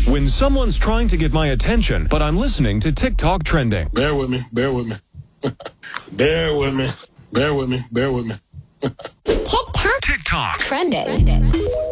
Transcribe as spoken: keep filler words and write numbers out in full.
When someone's trying to get my attention, but I'm listening to TikTok trending. Bear with me, bear with me. bear with me, bear with me, bear with me. TikTok. TikTok. Trending.